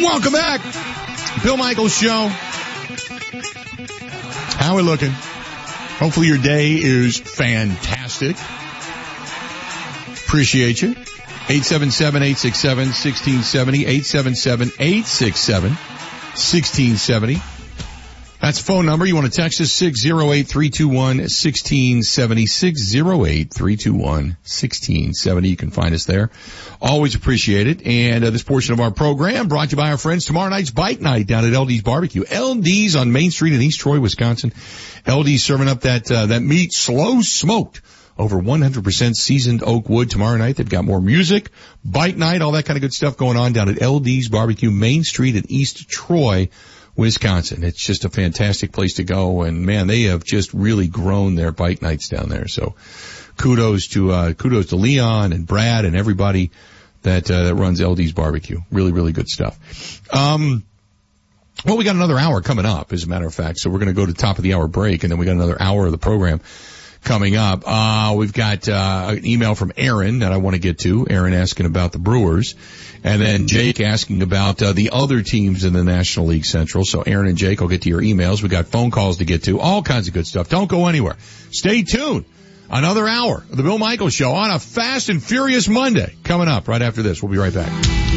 Welcome back. Bill Michaels Show. How we looking? Hopefully your day is fantastic. Appreciate you. 877-867-1670. 877-867-1670. That's the phone number. You want to text us 608-321-1670. 608-321-1670. You can find us there. Always appreciate it. And this portion of our program brought to you by our friends. Tomorrow night's bike night down at LD's Barbecue. LD's on Main Street in East Troy, Wisconsin. LD's serving up that meat slow smoked over 100% seasoned oak wood tomorrow night. They've got more music, bike night, all that kind of good stuff going on down at LD's Barbecue, Main Street in East Troy, Wisconsin. It's just a fantastic place to go, and man, they have just really grown their bike nights down there. So kudos to Leon and Brad and everybody that runs LD's Barbecue. Really, really good stuff. Well, we got another hour coming up, as a matter of fact, so we're going to go to the top of the hour break, and then we got another hour of the program coming up. We've got an email from Aaron that I want to get to. Aaron asking about the Brewers. And then Jake asking about the other teams in the National League Central. So Aaron and Jake, I'll get to your emails. We got phone calls to get to. All kinds of good stuff. Don't go anywhere. Stay tuned. Another hour of the Bill Michaels Show on a fast and furious Monday coming up right after this. We'll be right back.